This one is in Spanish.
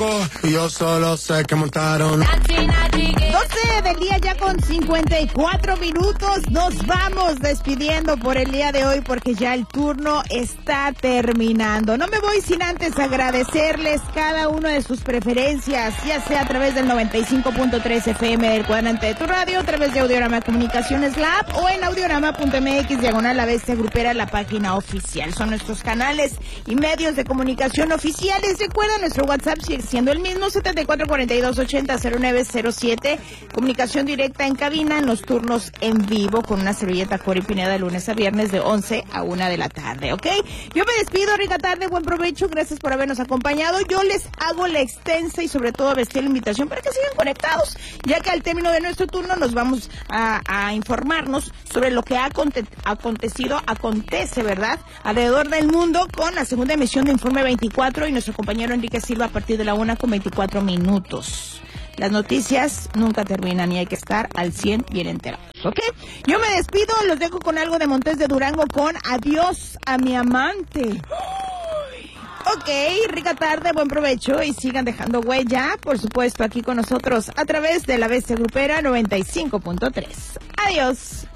Yo solo sé que montaron. 12 del día ya con 54 minutos. Nos vamos despidiendo por el día de hoy porque ya el turno está terminando. No me voy sin antes agradecerles cada uno de sus preferencias, ya sea a través del 95.3 FM del cuadrante de tu radio, a través de Audiorama Comunicaciones Lab o en audiorama.mx/La Bestia Grupera, la página oficial. Son nuestros canales y medios de comunicación oficiales. Recuerda, nuestro WhatsApp sigue siendo el mismo, 7442800907. Comunicación directa en cabina en los turnos en vivo con una servilleta Cori Pineda de lunes a viernes de 11 a 1 de la tarde, ¿ok? Yo me despido, rica tarde, buen provecho, gracias por habernos acompañado. Yo les hago la extensa y sobre todo bestial invitación para que sigan conectados, ya que al término de nuestro turno nos vamos a informarnos sobre lo que ha acontece, ¿verdad?, alrededor del mundo con la segunda emisión de Informe 24 y nuestro compañero Enrique Silva a partir de la 1:24. Las noticias nunca terminan y hay que estar al 100 bien enterados, ¿ok? Yo me despido, los dejo con algo de Montes de Durango con Adiós a mi amante. Ok, rica tarde, buen provecho y sigan dejando huella, por supuesto, aquí con nosotros a través de La Bestia Grupera 95.3. Adiós.